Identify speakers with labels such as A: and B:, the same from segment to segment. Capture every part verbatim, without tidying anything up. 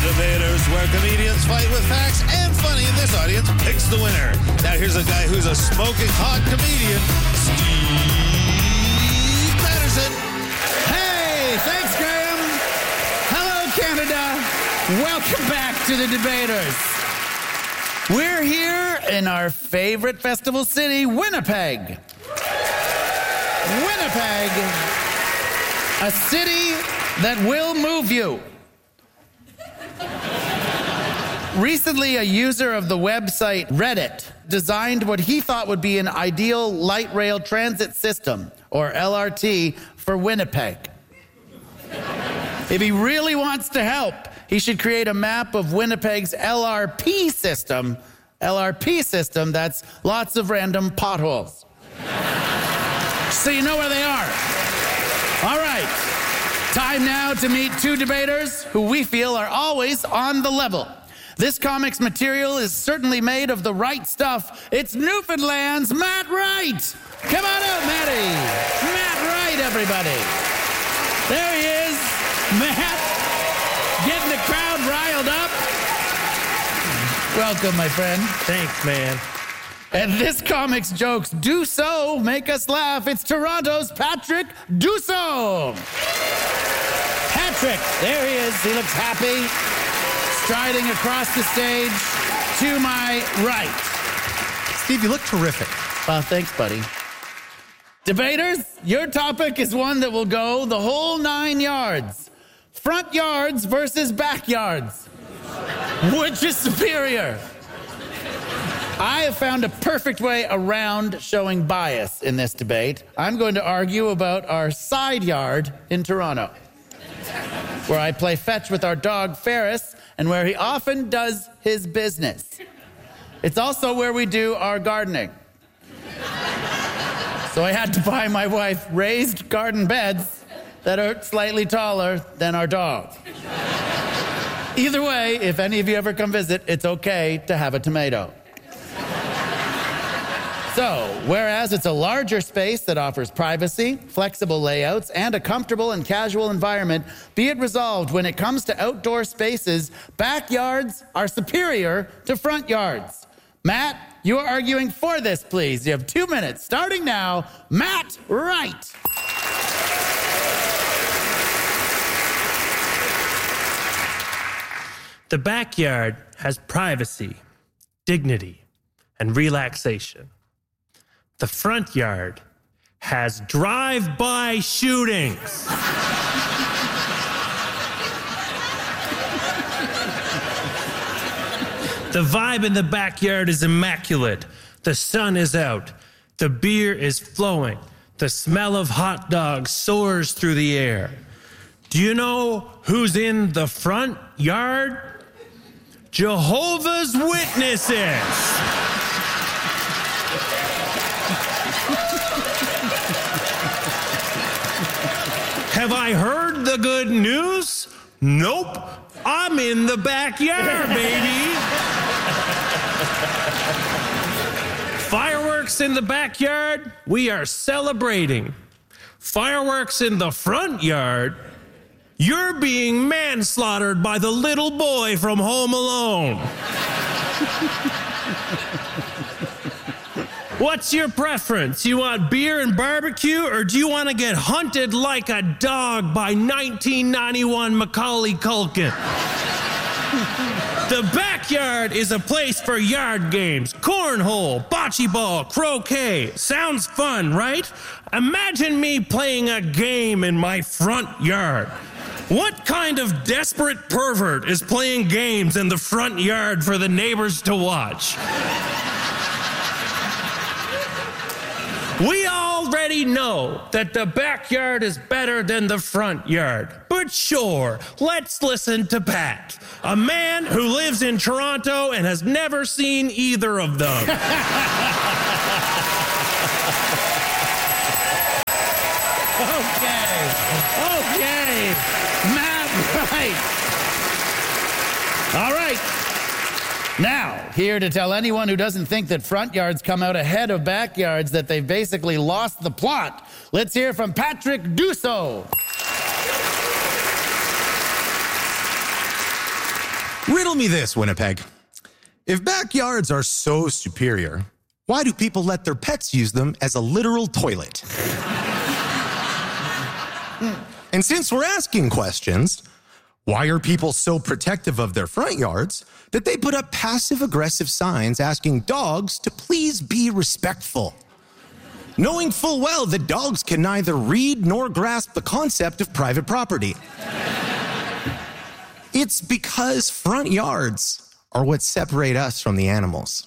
A: Debaters, where comedians fight with facts and funny, and this audience picks the winner. Now here's a guy who's a smoking hot comedian, Steve Patterson.
B: Hey, thanks, Graham. Hello, Canada. Welcome back to the Debaters. We're here in our favorite festival city, Winnipeg. Winnipeg, a city that will move you. Recently, a user of the website Reddit designed what he thought would be an ideal light rail transit system, or L R T, for Winnipeg. If he really wants to help, he should create a map of Winnipeg's L R P system. L R P system, that's lots of random potholes. So you know where they are. All right, time now to meet two debaters who we feel are always on the level. This comic's material is certainly made of the right stuff. It's Newfoundland's Matt Wright. Come on out, Matty. Matt Wright, everybody. There he is. Matt, getting the crowd riled up. Welcome, my friend.
C: Thanks, man.
B: And this comic's jokes do so make us laugh. It's Toronto's Patrick Dussault. Patrick, there he is. He looks happy. Striding across the stage to my right.
D: Steve, you look terrific.
B: Well, thanks, buddy. Debaters, your topic is one that will go the whole nine yards. Front yards versus backyards. Which is superior? I have found a perfect way around showing bias in this debate. I'm going to argue about our side yard in Toronto, where I play fetch with our dog Ferris and where he often does his business. It's also where we do our gardening. So I had to buy my wife raised garden beds that are slightly taller than our dog. Either way, if any of you ever come visit, it's okay to have a tomato. So, whereas it's a larger space that offers privacy, flexible layouts, and a comfortable and casual environment, be it resolved when it comes to outdoor spaces, backyards are superior to front yards. Matt, you are arguing for this, please. You have two minutes. Starting now, Matt Wright.
C: The backyard has privacy, dignity, and relaxation. The front yard has drive-by shootings. The vibe in the backyard is immaculate. The sun is out. The beer is flowing. The smell of hot dogs soars through the air. Do you know who's in the front yard? Jehovah's Witnesses. Have I heard the good news? Nope. I'm in the backyard, baby. Fireworks in the backyard, we are celebrating. Fireworks in the front yard, you're being manslaughtered by the little boy from Home Alone. What's your preference? You want beer and barbecue, or do you want to get hunted like a dog by nineteen ninety-one Macaulay Culkin? The backyard is a place for yard games, cornhole, bocce ball, croquet. Sounds fun, right? Imagine me playing a game in my front yard. What kind of desperate pervert is playing games in the front yard for the neighbors to watch? We already know that the backyard is better than the front yard. But sure, let's listen to Pat, a man who lives in Toronto and has never seen either of them.
B: Okay, okay, Matt Wright. All right. Now, here to tell anyone who doesn't think that front yards come out ahead of backyards that they've basically lost the plot, let's hear from Patrick Dussault.
D: Riddle me this, Winnipeg. If backyards are so superior, why do people let their pets use them as a literal toilet? And since we're asking questions, why are people so protective of their front yards that they put up passive-aggressive signs asking dogs to please be respectful, knowing full well that dogs can neither read nor grasp the concept of private property? It's because front yards are what separate us from the animals.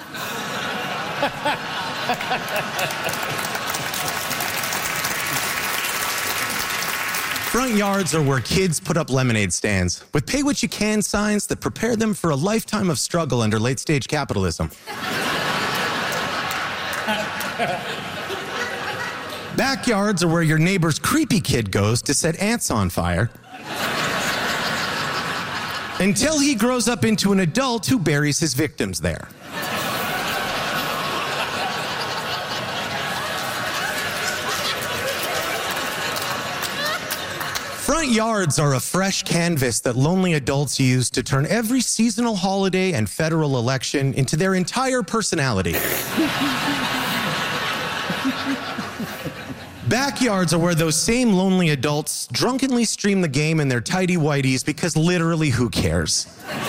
D: Front yards are where kids put up lemonade stands with pay what you can signs that prepare them for a lifetime of struggle under late-stage capitalism. Backyards are where your neighbor's creepy kid goes to set ants on fire until he grows up into an adult who buries his victims there. Front yards are a fresh canvas that lonely adults use to turn every seasonal holiday and federal election into their entire personality. Backyards are where those same lonely adults drunkenly stream the game in their tidy whities because literally who cares?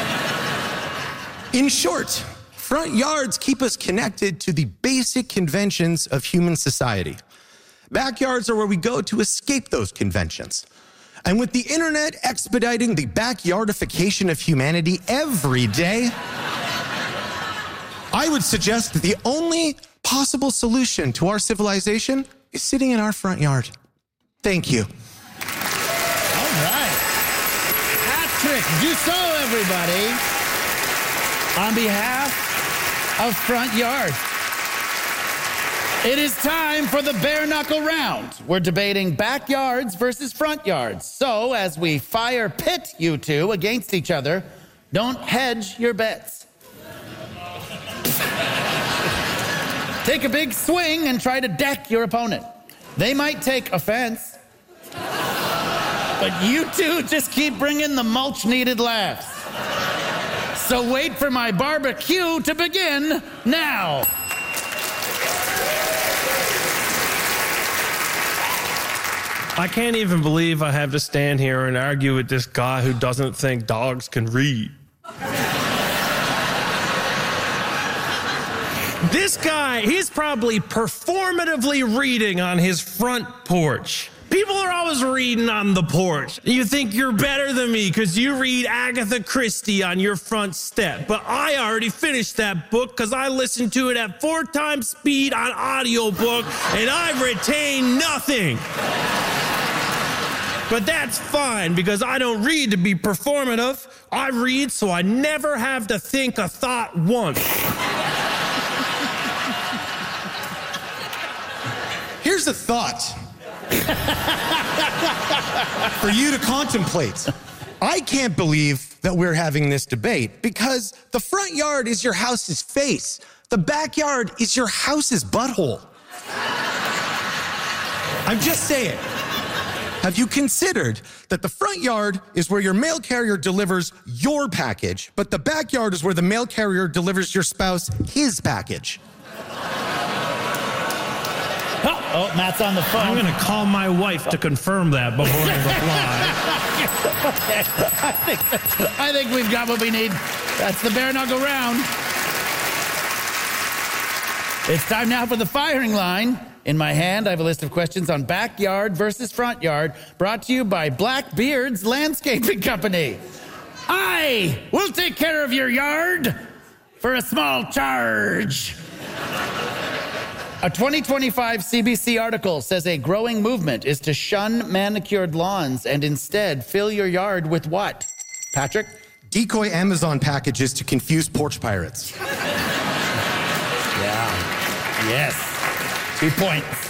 D: In short, front yards keep us connected to the basic conventions of human society. Backyards are where we go to escape those conventions. And with the internet expediting the backyardification of humanity every day, I would suggest that the only possible solution to our civilization is sitting in our front yard. Thank you.
B: All right. Patrick Dussault, everybody. On behalf of Front Yard. It is time for the bare knuckle round. We're debating backyards versus front yards. So as we fire pit you two against each other, don't hedge your bets. Take a big swing and try to deck your opponent. They might take offense, but you two just keep bringing the mulch-needed laughs. So wait for my barbecue to begin now.
C: I can't even believe I have to stand here and argue with this guy who doesn't think dogs can read. This guy, he's probably performatively reading on his front porch. People are always reading on the porch. You think you're better than me because you read Agatha Christie on your front step. But I already finished that book because I listened to it at four times speed on audiobook and I've retained nothing. But that's fine because I don't read to be performative. I read so I never have to think a thought once.
D: Here's a thought for you to contemplate. I can't believe that we're having this debate because the front yard is your house's face. The backyard is your house's butthole. I'm just saying. Have you considered that the front yard is where your mail carrier delivers your package, but the backyard is where the mail carrier delivers your spouse his package?
B: Oh, oh, Matt's on the phone.
C: I'm going to call my wife to confirm that before I reply.
B: Okay. I think, I think we've got what we need. That's the bare knuckle round. It's time now for the firing line. In my hand, I have a list of questions on backyard versus front yard, brought to you by Blackbeard's Landscaping Company. I will take care of your yard for a small charge. A twenty twenty-five C B C article says a growing movement is to shun manicured lawns and instead fill your yard with what? Patrick?
D: Decoy Amazon packages to confuse porch pirates.
B: Yeah. Yes. Two points.